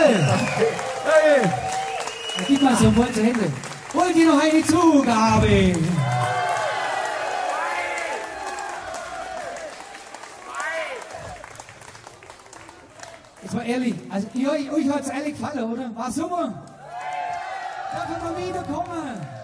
Hey! Gib mal so volle Hände. Wollt ihr noch eine Zugabe? Jetzt mal ehrlich, also euch hat es ehrlich gefallen, oder? War super? Darf man wieder kommen?